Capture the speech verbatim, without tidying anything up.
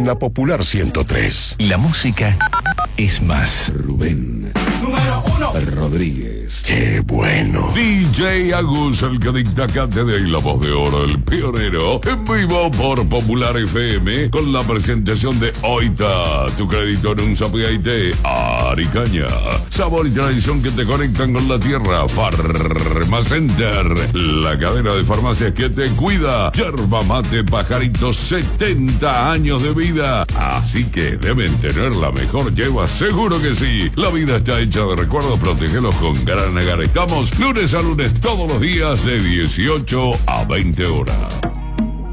en la Popular ciento tres. La música es más. Rubén Número uno Rodríguez. ¡Qué bueno! D J Agus, el que dicta cátedra y la voz de oro, el pionero, en vivo por Popular F M, con la presentación de Oita, tu crédito en un sapiaite, Aricaña. Sabor y tradición que te conectan con la tierra. Farmacenter, la cadena de farmacias que te cuida. Yerba mate Pajarito, setenta años de vida. Así que deben tener la mejor lleva, seguro que sí. La vida está hecha de recuerdos, protégelos con gran agar. Estamos lunes a lunes todos los días de dieciocho a veinte horas.